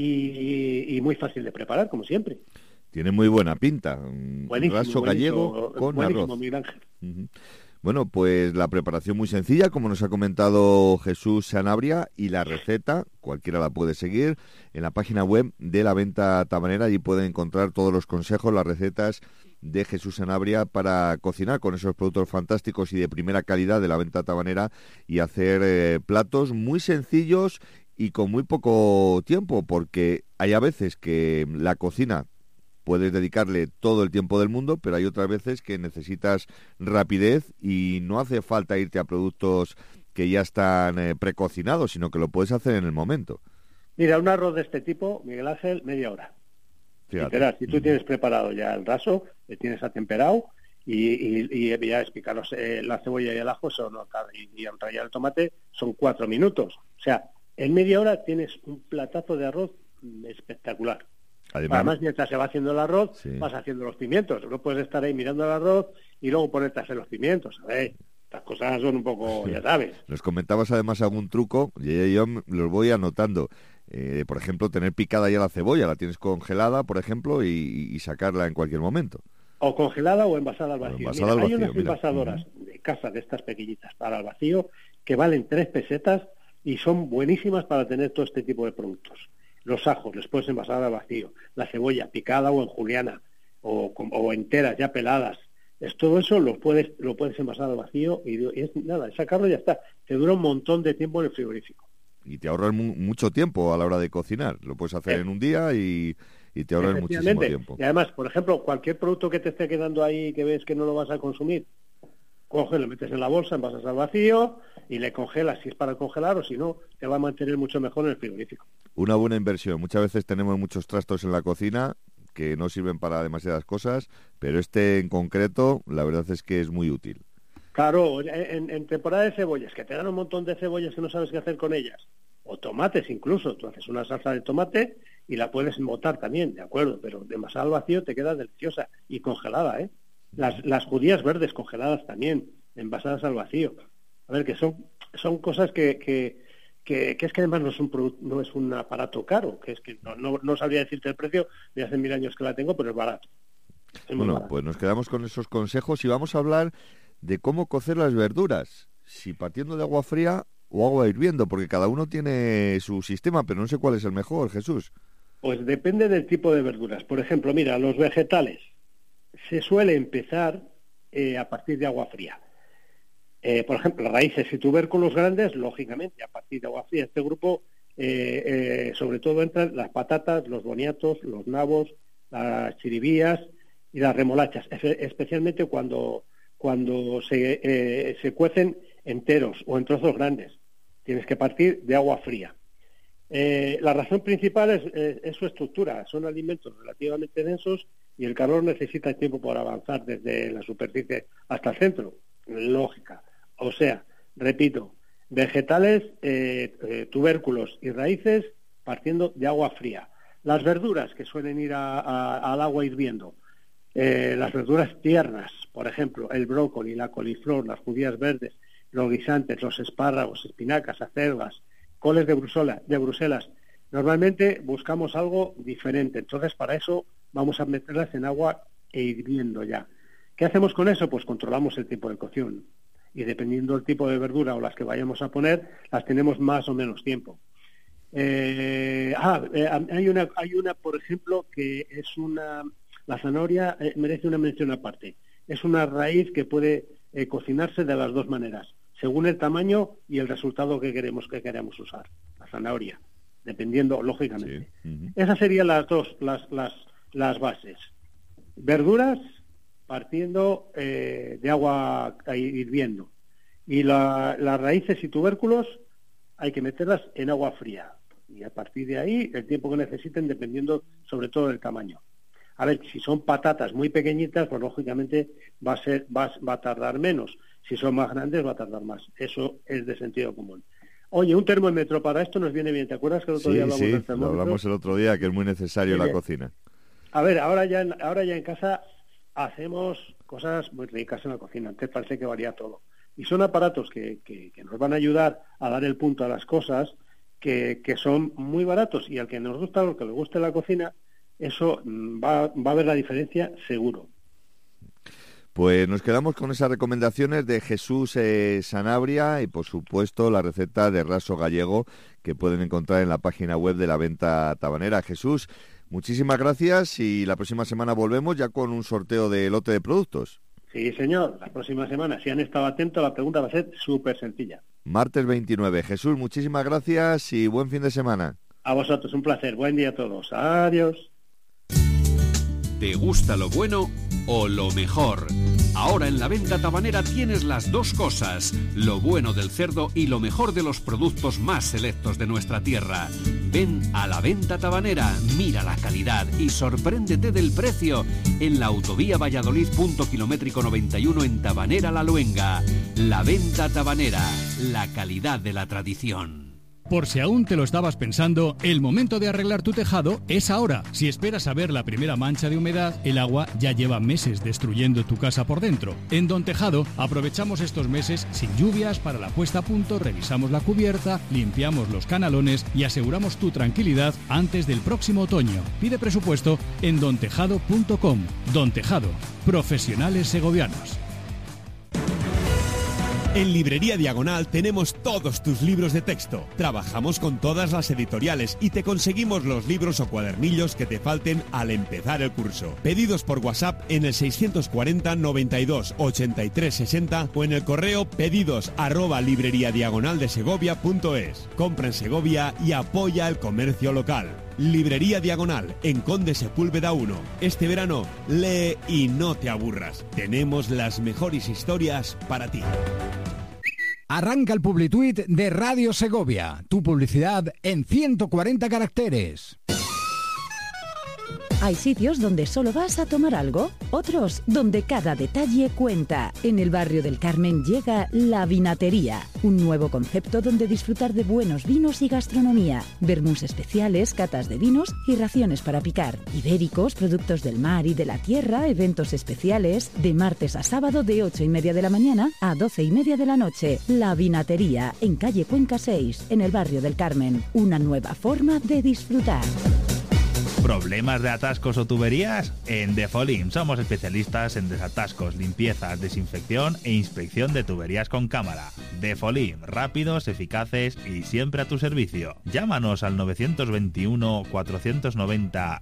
y muy fácil de preparar, como siempre. Tiene muy buena pinta. Buenísimo, raso gallego con arroz. Miguel Ángel. Uh-huh. Bueno, pues la preparación muy sencilla, como nos ha comentado Jesús Sanabria, y la receta, cualquiera la puede seguir, en la página web de La Venta Tabanera. Allí pueden encontrar todos los consejos, las recetas de Jesús Sanabria para cocinar con esos productos fantásticos y de primera calidad de La Venta Tabanera y hacer platos muy sencillos y con muy poco tiempo, porque hay a veces que la cocina puedes dedicarle todo el tiempo del mundo, pero hay otras veces que necesitas rapidez y no hace falta irte a productos que ya están precocinados, sino que lo puedes hacer en el momento. Mira, un arroz de este tipo, Miguel Ángel, media hora. Literal, si tú tienes preparado ya el raso, le tienes atemperado y ya es picar la cebolla y el ajo y enrollar el tomate son 4 minutos. O sea, en media hora tienes un platazo de arroz espectacular. Además, mientras se va haciendo el arroz, sí, vas haciendo los pimientos. No puedes estar ahí mirando el arroz y luego ponerte a hacer los pimientos. A ver, estas cosas son un poco, ya sabes. Nos comentabas además algún truco, y yo los voy anotando. Por ejemplo, tener picada ya la cebolla, la tienes congelada, por ejemplo, y sacarla en cualquier momento. O congelada o envasada al vacío. Hay unas envasadoras de casa de estas pequeñitas para el vacío que valen 3 pesetas y son buenísimas para tener todo este tipo de productos. Los ajos les puedes envasar al vacío, la cebolla picada o en juliana o enteras ya peladas. Todo eso lo puedes envasar al vacío y es nada, sacarlo y ya está. Te dura un montón de tiempo en el frigorífico. Y te ahorras mucho tiempo a la hora de cocinar. Lo puedes hacer en un día y te ahorras muchísimo tiempo. Y además, por ejemplo, cualquier producto que te esté quedando ahí que ves que no lo vas a consumir, coges, lo metes en la bolsa, envasas al vacío y le congelas si es para congelar, o si no, te va a mantener mucho mejor en el frigorífico. Una buena inversión. Muchas veces tenemos muchos trastos en la cocina que no sirven para demasiadas cosas, pero este en concreto, la verdad es que es muy útil. Claro, en temporada de cebollas, que te dan un montón de cebollas que no sabes qué hacer con ellas, o tomates incluso, tú haces una salsa de tomate y la puedes botar también, de acuerdo, pero envasada al vacío te queda deliciosa y congelada, ¿eh? Las judías verdes congeladas también, envasadas al vacío. A ver, que son cosas que es que además no es un aparato caro, que es que no sabría decirte el precio, de hace 1000 años que la tengo, pero es barato. Bueno, pues nos quedamos con esos consejos y vamos a hablar de cómo cocer las verduras, si partiendo de agua fría o agua hirviendo, porque cada uno tiene su sistema, pero no sé cuál es el mejor, Jesús. Pues depende del tipo de verduras. Por ejemplo, mira, los vegetales se suele empezar a partir de agua fría. Por ejemplo, raíces y tubérculos grandes, lógicamente, a partir de agua fría. Este grupo, sobre todo, entran las patatas, los boniatos, los nabos, las chiribías y las remolachas, especialmente cuando se cuecen enteros o en trozos grandes. Tienes que partir de agua fría. La razón principal es su estructura. Son alimentos relativamente densos y el calor necesita tiempo para avanzar desde la superficie hasta el centro. Lógica. O sea, repito, vegetales, tubérculos y raíces partiendo de agua fría. Las verduras que suelen ir al agua hirviendo, las verduras tiernas, por ejemplo, el brócoli, la coliflor, las judías verdes, los guisantes, los espárragos, espinacas, acelgas, coles de Bruselas. Normalmente buscamos algo diferente, entonces para eso vamos a meterlas en agua e hirviendo ya. ¿Qué hacemos con eso? Pues controlamos el tiempo de cocción y dependiendo del tipo de verdura o las que vayamos a poner, las tenemos más o menos tiempo. Hay una, por ejemplo, que es la zanahoria merece una mención aparte. Es una raíz que puede cocinarse de las dos maneras, según el tamaño y el resultado que queremos usar. La zanahoria, dependiendo, lógicamente. Sí. Esas serían las bases. Verduras partiendo de agua hirviendo. Y las raíces y tubérculos hay que meterlas en agua fría. Y a partir de ahí, el tiempo que necesiten, dependiendo sobre todo del tamaño. A ver, si son patatas muy pequeñitas, pues lógicamente va a tardar menos. Si son más grandes, va a tardar más. Eso es de sentido común. Oye, un termómetro para esto nos viene bien. ¿Te acuerdas que el otro día hablamos del termómetro? Lo hablamos el otro día, que es muy necesario en la cocina. A ver, ahora ya en casa hacemos cosas muy ricas en la cocina. Antes parece que valía todo. Y son aparatos que nos van a ayudar a dar el punto a las cosas, que son muy baratos. Y al que nos gusta, al que le guste la cocina, eso va a ver la diferencia seguro. Pues nos quedamos con esas recomendaciones de Jesús Sanabria y por supuesto la receta de raso gallego que pueden encontrar en la página web de La Venta Tabanera. Jesús, muchísimas gracias y la próxima semana volvemos ya con un sorteo de lote de productos. Sí, señor, la próxima semana. Si han estado atentos, la pregunta va a ser súper sencilla. Martes 29. Jesús, muchísimas gracias y buen fin de semana. A vosotros, un placer. Buen día a todos. Adiós. ¿Te gusta lo bueno o lo mejor? Ahora en La Venta Tabanera tienes las dos cosas, lo bueno del cerdo y lo mejor de los productos más selectos de nuestra tierra. Ven a La Venta Tabanera, mira la calidad y sorpréndete del precio en la autovía Valladolid, punto kilométrico 91 en Tabanera La Luenga. La Venta Tabanera, la calidad de la tradición. Por si aún te lo estabas pensando, el momento de arreglar tu tejado es ahora. Si esperas a ver la primera mancha de humedad, el agua ya lleva meses destruyendo tu casa por dentro. En Don Tejado aprovechamos estos meses sin lluvias para la puesta a punto, revisamos la cubierta, limpiamos los canalones y aseguramos tu tranquilidad antes del próximo otoño. Pide presupuesto en dontejado.com. Don Tejado, profesionales segovianos. En Librería Diagonal tenemos todos tus libros de texto. Trabajamos con todas las editoriales y te conseguimos los libros o cuadernillos que te falten al empezar el curso. Pedidos por WhatsApp en el 640 92 83 60 o en el correo pedidos@libreriadiagonaldesegovia.es. Compra en Segovia y apoya el comercio local. Librería Diagonal, en Conde Sepúlveda 1. Este verano, lee y no te aburras. Tenemos las mejores historias para ti. Arranca el Publituit de Radio Segovia. Tu publicidad en 140 caracteres. Hay sitios donde solo vas a tomar algo, otros donde cada detalle cuenta. En el barrio del Carmen llega La Vinatería, un nuevo concepto donde disfrutar de buenos vinos y gastronomía, vermús especiales, catas de vinos y raciones para picar, ibéricos, productos del mar y de la tierra, eventos especiales, de martes a sábado de 8:30 de la mañana a 12:30 de la noche. La Vinatería, en calle Cuenca 6, en el barrio del Carmen. Una nueva forma de disfrutar. ¿Problemas de atascos o tuberías? En Defolim somos especialistas en desatascos, limpiezas, desinfección e inspección de tuberías con cámara. Defolim, rápidos, eficaces y siempre a tu servicio. Llámanos al 921 490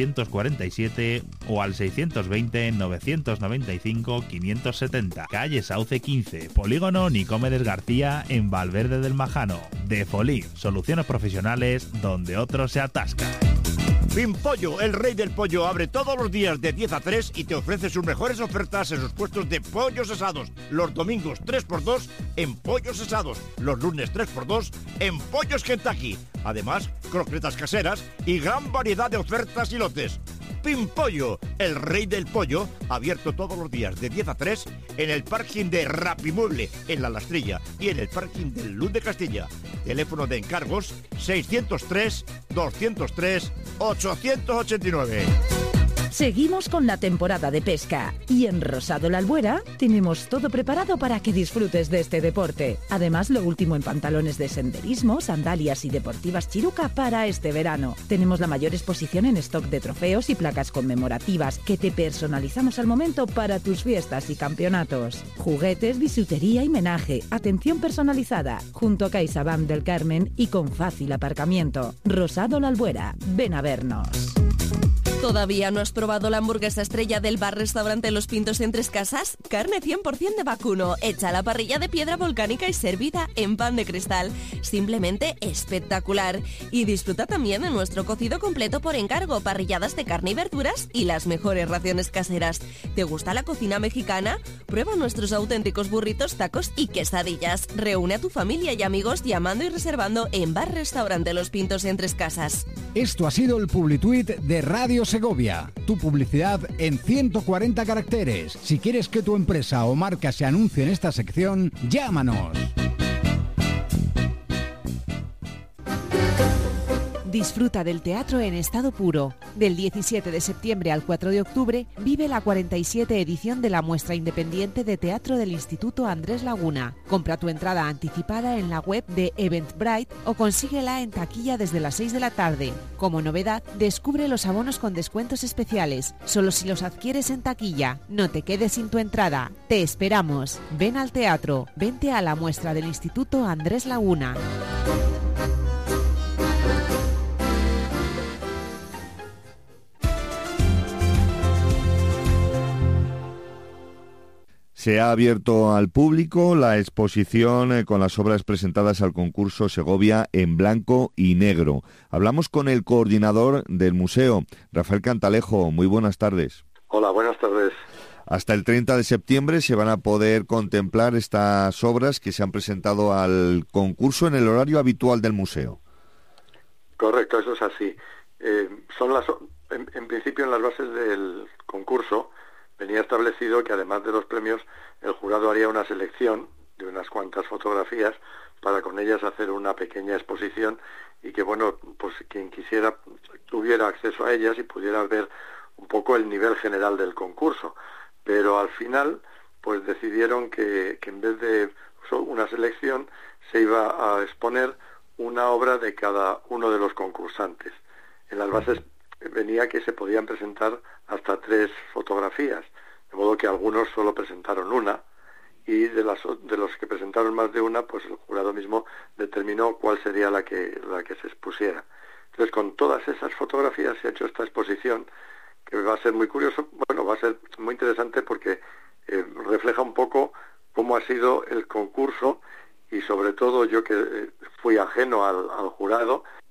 747 o al 620 995 570. Calle Sauce 15, Polígono Nicomedes García, en Valverde del Majano. Defolim, soluciones profesionales donde otros se atascan. Pimpollo, el rey del pollo, abre todos los días de 10 a 3 y te ofrece sus mejores ofertas en sus puestos de pollos asados. Los domingos 3x2 en pollos asados. Los lunes 3x2 en pollos Kentucky. Además, croquetas caseras y gran variedad de ofertas y lotes. Pimpollo, el rey del pollo, abierto todos los días de 10 a 3 en el parking de Rapimueble, en La Lastrilla, y en el parking del Luz de Castilla. Teléfono de encargos 603 203 889. Seguimos con la temporada de pesca y en Rosado La Albuera tenemos todo preparado para que disfrutes de este deporte. Además, lo último en pantalones de senderismo, sandalias y deportivas Chiruca para este verano. Tenemos la mayor exposición en stock de trofeos y placas conmemorativas que te personalizamos al momento para tus fiestas y campeonatos. Juguetes, bisutería y menaje, atención personalizada, junto a CaixaBank del Carmen y con fácil aparcamiento. Rosado La Albuera, ven a vernos. ¿Todavía no has probado la hamburguesa estrella del bar-restaurante Los Pintos en Tres Casas? Carne 100% de vacuno, hecha a la parrilla de piedra volcánica y servida en pan de cristal. Simplemente espectacular. Y disfruta también de nuestro cocido completo por encargo, parrilladas de carne y verduras y las mejores raciones caseras. ¿Te gusta la cocina mexicana? Prueba nuestros auténticos burritos, tacos y quesadillas. Reúne a tu familia y amigos llamando y reservando en bar-restaurante Los Pintos en Tres Casas. Esto ha sido el Publituit de Radio Segovia, tu publicidad en 140 caracteres. Si quieres que tu empresa o marca se anuncie en esta sección, llámanos. Disfruta del teatro en estado puro. Del 17 de septiembre al 4 de octubre vive la 47 edición de la muestra independiente de teatro del Instituto Andrés Laguna. Compra tu entrada anticipada en la web de Eventbrite o consíguela en taquilla desde las 6 de la tarde. Como novedad, descubre los abonos con descuentos especiales, solo si los adquieres en taquilla. No te quedes sin tu entrada. Te esperamos. Ven al teatro. Vente a la muestra del Instituto Andrés Laguna. Se ha abierto al público la exposición con las obras presentadas al concurso Segovia en blanco y negro. Hablamos con el coordinador del museo, Rafael Cantalejo. Muy buenas tardes. Hola, buenas tardes. Hasta el 30 de septiembre se van a poder contemplar estas obras que se han presentado al concurso en el horario habitual del museo. Correcto, eso es así. En principio, en las bases del concurso venía establecido que además de los premios, el jurado haría una selección de unas cuantas fotografías para con ellas hacer una pequeña exposición y que, bueno, pues quien quisiera tuviera acceso a ellas y pudiera ver un poco el nivel general del concurso. Pero al final, pues decidieron que en vez de una selección se iba a exponer una obra de cada uno de los concursantes. En las bases venía que se podían presentar hasta 3 fotografías, de modo que algunos solo presentaron una, y de los que presentaron más de una, pues el jurado mismo determinó cuál sería la que se expusiera. Entonces, con todas esas fotografías se ha hecho esta exposición, que va a ser muy curioso, bueno, va a ser muy interesante porque refleja un poco cómo ha sido el concurso, y sobre todo yo que fui ajeno al jurado, pues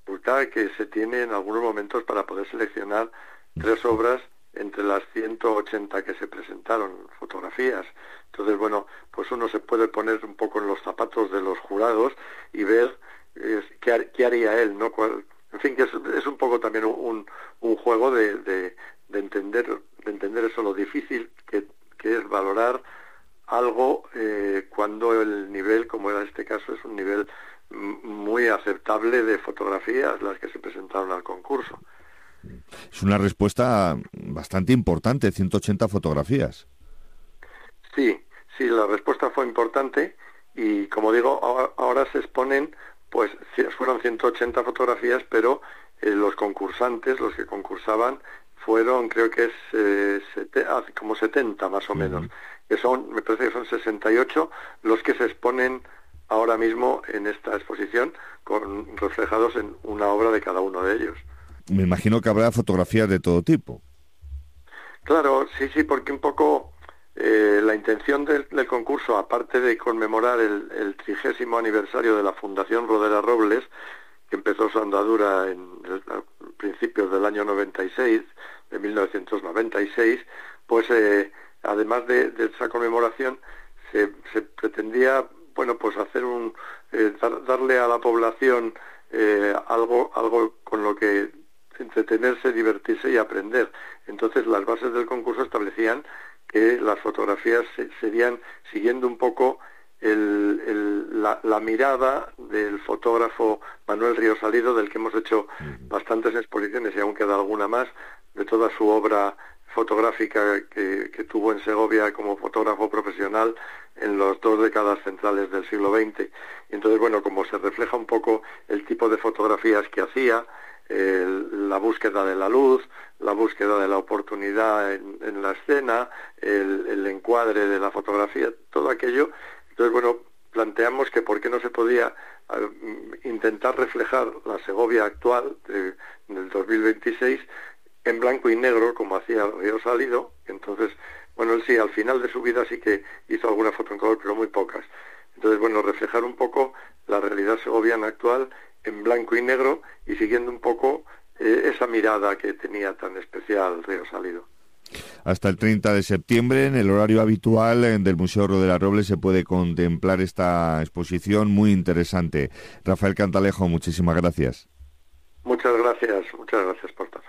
dificultad que se tiene en algunos momentos para poder seleccionar 3 obras entre las 180 que se presentaron, fotografías. Entonces, bueno, pues uno se puede poner un poco en los zapatos de los jurados y ver qué haría él, ¿no? En fin, que es un poco también un juego de entender eso, lo difícil que es valorar algo cuando el nivel, como era este caso, es un nivel muy aceptable de fotografías las que se presentaron al concurso. Es una respuesta bastante importante, 180 fotografías. Sí, la respuesta fue importante y, como digo, ahora se exponen, pues fueron 180 fotografías, pero los concursantes, los que concursaban, fueron, creo que es como 70 más o menos, que son, me parece que son 68 los que se exponen ahora mismo en esta exposición, reflejados en una obra de cada uno de ellos. Me imagino que habrá fotografías de todo tipo. Claro, sí, porque un poco la intención del concurso, aparte de conmemorar el 30º aniversario de la Fundación Rodera Robles, que empezó su andadura a principios del año 96, de 1996, pues además de esa conmemoración se pretendía, bueno, pues hacer darle a la población algo con lo que entretenerse, divertirse y aprender. Entonces las bases del concurso establecían que las fotografías serían siguiendo un poco la mirada del fotógrafo Manuel Ríos Salido, del que hemos hecho bastantes exposiciones y aún queda alguna más, de toda su obra fotográfica que tuvo en Segovia como fotógrafo profesional en las 2 décadas centrales del siglo XX. Y entonces, bueno, como se refleja un poco el tipo de fotografías que hacía, la búsqueda de la luz, la búsqueda de la oportunidad en la escena, el encuadre de la fotografía, todo aquello. Entonces, bueno, planteamos que por qué no se podía intentar reflejar la Segovia actual del 2026 en blanco y negro, como hacía Ríos Salido. Entonces, bueno, él sí, al final de su vida sí que hizo alguna foto en color, pero muy pocas. Entonces, bueno, reflejar un poco la realidad segoviana actual en blanco y negro y siguiendo un poco esa mirada que tenía tan especial Ríos Salido. Hasta el 30 de septiembre, en el horario habitual del Museo Rodera Robles, se puede contemplar esta exposición muy interesante. Rafael Cantalejo, muchísimas gracias. Muchas gracias, Portazo.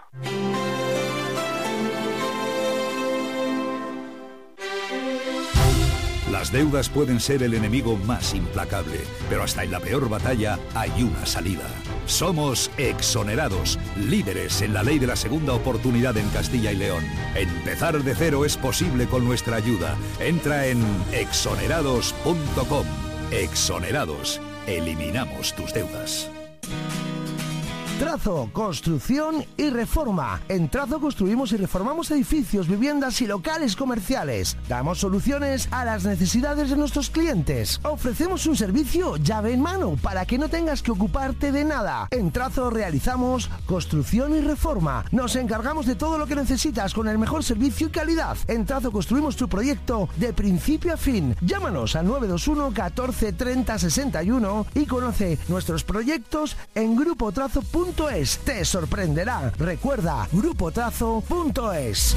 Las deudas pueden ser el enemigo más implacable, pero hasta en la peor batalla hay una salida. Somos Exonerados, líderes en la ley de la segunda oportunidad en Castilla y León. Empezar de cero es posible con nuestra ayuda. Entra en exonerados.com. Exonerados. Eliminamos tus deudas. Trazo, construcción y reforma. En Trazo construimos y reformamos edificios, viviendas y locales comerciales. Damos soluciones a las necesidades de nuestros clientes. Ofrecemos un servicio llave en mano para que no tengas que ocuparte de nada. En Trazo realizamos construcción y reforma. Nos encargamos de todo lo que necesitas con el mejor servicio y calidad. En Trazo construimos tu proyecto de principio a fin. Llámanos al 921 14 30 61 y conoce nuestros proyectos en grupotrazo.es. Te sorprenderá. Recuerda, grupotrazo.es.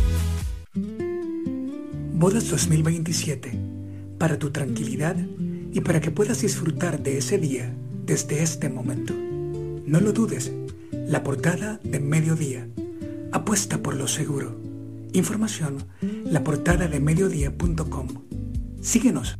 Bodas 2027. Para tu tranquilidad y para que puedas disfrutar de ese día desde este momento. No lo dudes. La portada de Mediodía. Apuesta por lo seguro. Información, laportadademediodía.com. Síguenos.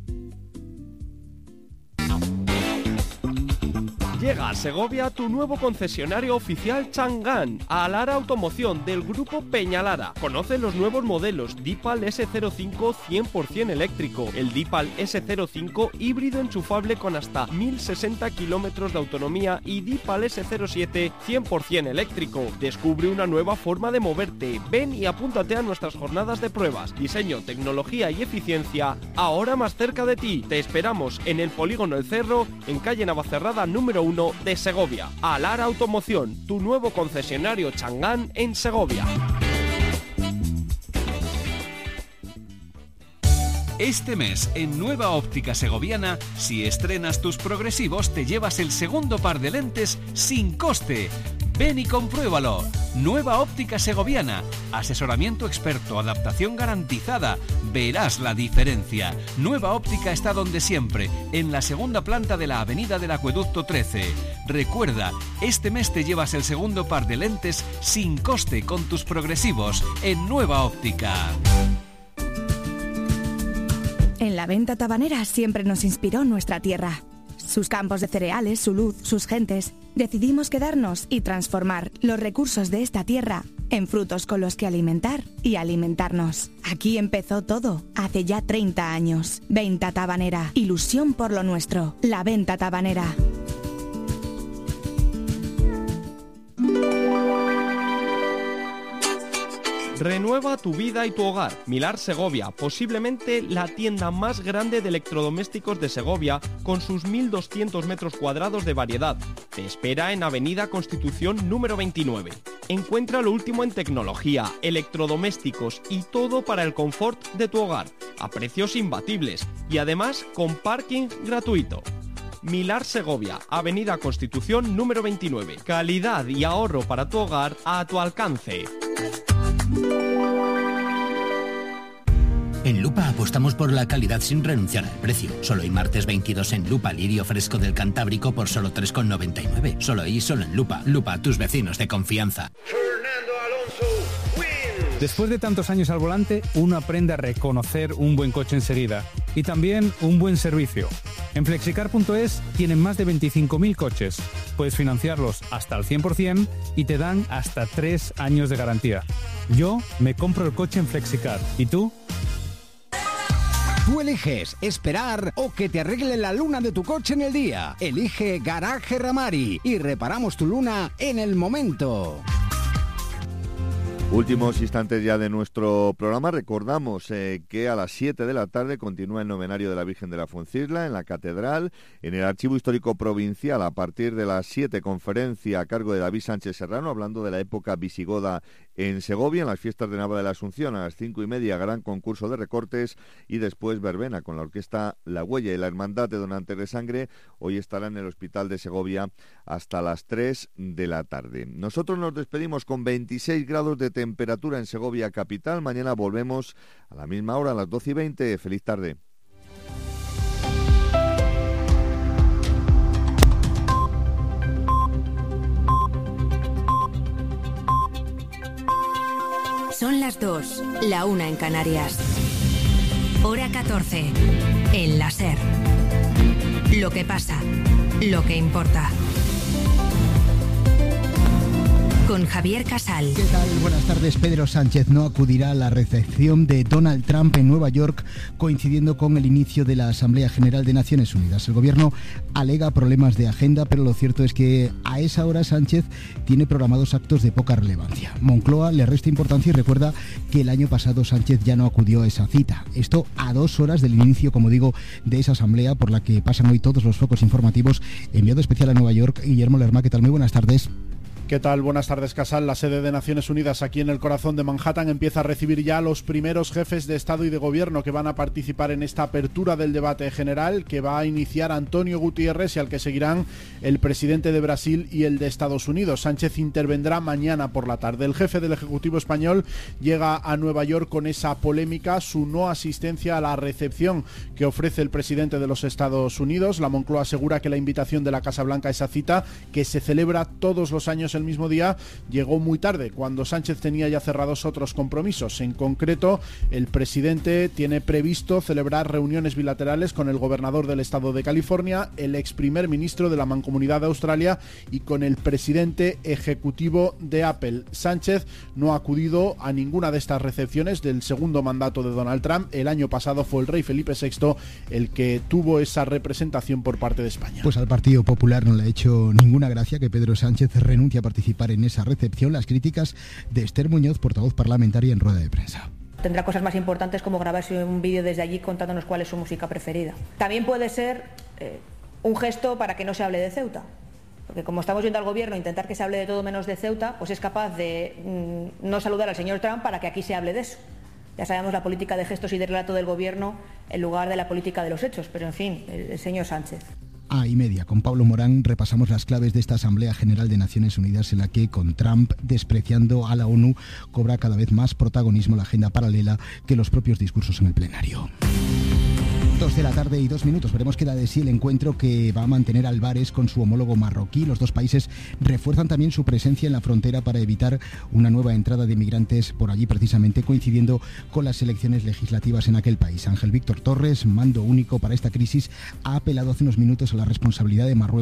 Llega a Segovia tu nuevo concesionario oficial Chang'an, a Lara Automoción del grupo Peñalara. Conoce los nuevos modelos Deepal S05 100% eléctrico, el Deepal S05 híbrido enchufable con hasta 1060 kilómetros de autonomía y Deepal S07 100% eléctrico. Descubre una nueva forma de moverte. Ven y apúntate a nuestras jornadas de pruebas. Diseño, tecnología y eficiencia, ahora más cerca de ti. Te esperamos en el Polígono El Cerro, en calle Navacerrada número 1 de Segovia. Alara Automoción, tu nuevo concesionario Chang'an en Segovia. Este mes, en Nueva Óptica Segoviana, si estrenas tus progresivos, te llevas el segundo par de lentes sin coste. Ven y compruébalo. Nueva Óptica Segoviana. Asesoramiento experto, adaptación garantizada. Verás la diferencia. Nueva Óptica está donde siempre, en la segunda planta de la Avenida del Acueducto 13. Recuerda, este mes te llevas el segundo par de lentes sin coste con tus progresivos en Nueva Óptica. En la venta tabanera siempre nos inspiró nuestra tierra. Sus campos de cereales, su luz, sus gentes. Decidimos quedarnos y transformar los recursos de esta tierra en frutos con los que alimentar y alimentarnos. Aquí empezó todo, hace ya 30 años. Venta tabanera, ilusión por lo nuestro. La venta tabanera. Renueva tu vida y tu hogar. Milar Segovia, posiblemente la tienda más grande de electrodomésticos de Segovia, con sus 1.200 metros cuadrados de variedad. Te espera en Avenida Constitución número 29. Encuentra lo último en tecnología, electrodomésticos y todo para el confort de tu hogar, a precios imbatibles y además con parking gratuito. Milar Segovia, Avenida Constitución número 29. Calidad y ahorro para tu hogar a tu alcance. En Lupa apostamos por la calidad sin renunciar al precio. Solo hoy martes 22 en Lupa Lirio Fresco del Cantábrico por solo 3,99. Solo hoy, solo en Lupa. Lupa, tus vecinos de confianza. Después de tantos años al volante, uno aprende a reconocer un buen coche enseguida y también un buen servicio. En Flexicar.es tienen más de 25.000 coches. Puedes financiarlos hasta el 100% y te dan hasta 3 años de garantía. Yo me compro el coche en Flexicar. ¿Y tú? Tú eliges esperar o que te arregle la luna de tu coche en el día. Elige Garaje Ramari y reparamos tu luna en el momento. Últimos instantes ya de nuestro programa. Recordamos que a las 7 de la tarde continúa el novenario de la Virgen de la Fuencisla en la Catedral. En el Archivo Histórico Provincial, a partir de las 7, conferencia a cargo de David Sánchez Serrano, hablando de la época visigoda en Segovia. En las fiestas de Nava de la Asunción, a las 5:30, gran concurso de recortes y después verbena con la orquesta La Huella y la Hermandad de Donantes de Sangre. Hoy estará en el Hospital de Segovia hasta las 3 de la tarde. Nosotros nos despedimos con 26 grados de temperatura en Segovia capital. Mañana volvemos a la misma hora, a las 12:20. Feliz tarde. Son las 2, la 1 en Canarias. Hora 14, en la SER. Lo que pasa, lo que importa. Con Javier Casal. ¿Qué tal? Buenas tardes. Pedro Sánchez no acudirá a la recepción de Donald Trump en Nueva York, coincidiendo con el inicio de la Asamblea General de Naciones Unidas. El gobierno alega problemas de agenda, pero lo cierto es que a esa hora Sánchez tiene programados actos de poca relevancia. Moncloa le resta importancia y recuerda que el año pasado Sánchez ya no acudió a esa cita. Esto a 2 horas del inicio, como digo, de esa asamblea por la que pasan hoy todos los focos informativos. Enviado especial a Nueva York, Guillermo Lerma. ¿Qué tal? Muy buenas tardes. ¿Qué tal? Buenas tardes, Casal. La sede de Naciones Unidas aquí en el corazón de Manhattan empieza a recibir ya a los primeros jefes de Estado y de Gobierno que van a participar en esta apertura del debate general que va a iniciar Antonio Gutiérrez y al que seguirán el presidente de Brasil y el de Estados Unidos. Sánchez intervendrá mañana por la tarde. El jefe del Ejecutivo español llega a Nueva York con esa polémica, su no asistencia a la recepción que ofrece el presidente de los Estados Unidos. La Moncloa asegura que la invitación de la Casa Blanca a esa cita, que se celebra todos los años el mismo día, llegó muy tarde, cuando Sánchez tenía ya cerrados otros compromisos. En concreto, el presidente tiene previsto celebrar reuniones bilaterales con el gobernador del estado de California, el ex primer ministro de la Mancomunidad de Australia y con el presidente ejecutivo de Apple. Sánchez no ha acudido a ninguna de estas recepciones del segundo mandato de Donald Trump. El año pasado fue el rey Felipe VI el que tuvo esa representación por parte de España. Pues al Partido Popular no le ha hecho ninguna gracia que Pedro Sánchez renuncie a participar en esa recepción. Las críticas de Esther Muñoz, portavoz parlamentaria en rueda de prensa. Tendrá cosas más importantes como grabarse un vídeo desde allí contándonos cuál es su música preferida. También puede ser un gesto para que no se hable de Ceuta. Porque como estamos viendo al gobierno intentar que se hable de todo menos de Ceuta, pues es capaz de no saludar al señor Trump para que aquí se hable de eso. Ya sabemos la política de gestos y de relato del Gobierno en lugar de la política de los hechos, pero en fin, el señor Sánchez. A&media. Con Pablo Morán repasamos las claves de esta Asamblea General de Naciones Unidas en la que, con Trump despreciando a la ONU, cobra cada vez más protagonismo la agenda paralela que los propios discursos en el plenario. 2:02 p.m. Veremos qué da de sí el encuentro que va a mantener Álvarez con su homólogo marroquí. Los dos países refuerzan también su presencia en la frontera para evitar una nueva entrada de migrantes por allí, precisamente coincidiendo con las elecciones legislativas en aquel país. Ángel Víctor Torres, mando único para esta crisis, ha apelado hace unos minutos a la responsabilidad de Marruecos